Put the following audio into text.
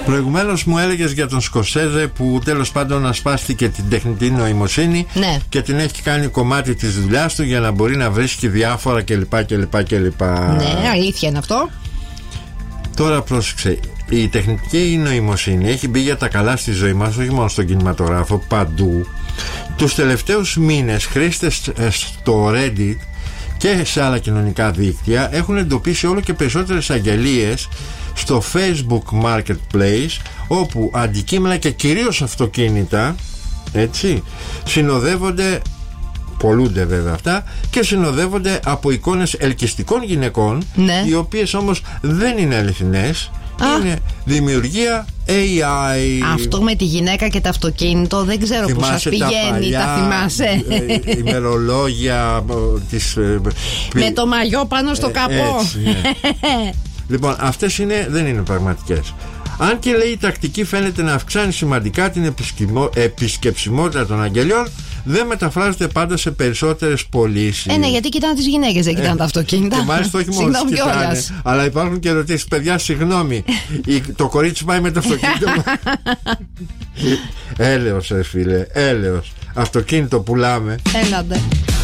Προηγουμένως μου έλεγες για τον Σκορσέζε που τέλος πάντων ασπάστηκε την τεχνητή νοημοσύνη, ναι, και την έχει κάνει κομμάτι της δουλειάς του για να μπορεί να βρίσκει διάφορα κλπ. Ναι, αλήθεια είναι αυτό. Τώρα πρόσεξε, η τεχνητή νοημοσύνη έχει μπει για τα καλά στη ζωή μας, όχι μόνο στον κινηματογράφο, παντού. Τους τελευταίους μήνες χρήστες στο Reddit και σε άλλα κοινωνικά δίκτυα έχουν εντοπίσει όλο και περισσότερες αγγελίες στο Facebook Marketplace, όπου αντικείμενα και κυρίως αυτοκίνητα, έτσι, συνοδεύονται, πολλούνται βέβαια αυτά, και συνοδεύονται από εικόνες ελκυστικών γυναικών, ναι, οι οποίες όμως δεν είναι αληθινές. Είναι δημιουργία AI. Αυτό με τη γυναίκα και το αυτοκίνητο δεν ξέρω που σας πηγαίνει. Τα θυμάσαι? Ημερολόγια με το μαγιό πάνω στο καπό, έτσι, ναι. Λοιπόν, αυτές δεν είναι πραγματικές. Αν και λέει η τακτική φαίνεται να αυξάνει σημαντικά την επισκεψιμότητα των αγγελιών, δεν μεταφράζεται πάντα σε περισσότερες πωλήσεις. Ναι, γιατί κοιτάνε τις γυναίκες, δεν κοιτάνε τα αυτοκίνητα. Και μάλιστα όχι μόνο τις κοιτάνε, αλλά υπάρχουν και ερωτήσεις. Παιδιά, συγγνώμη, το κορίτσι πάει με το αυτοκίνητο. Έλεος, φίλε, έλεος. Αυτοκίνητο πουλάμε. Έλατε.